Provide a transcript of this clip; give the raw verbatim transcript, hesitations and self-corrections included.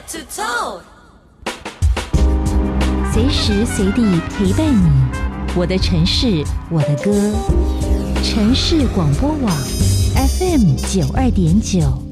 to toe， 随时随地陪伴你，我的城市，我的歌。城市广播网 F M 九二点九。